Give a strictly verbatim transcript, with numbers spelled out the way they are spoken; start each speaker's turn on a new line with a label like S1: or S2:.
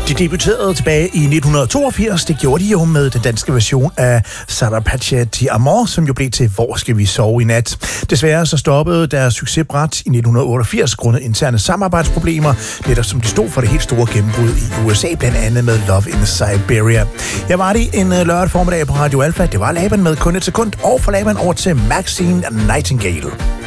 S1: De debuterede tilbage i nitten toogfirs. Det gjorde de jo med den danske version af Salvatore di Amor, som jo blev til Hvor skal vi sove i nat. Desværre så stoppede deres succes brat i nitten otteogfirs grundet interne samarbejdsproblemer, netop som de stod for det helt store gennembrud i U S A, blandt andet med Love in Siberia. Jeg var det en lørdag formiddag på Radio Alpha. Det var Laban med kun et sekund, og for Laban over til Maxine Nightingale.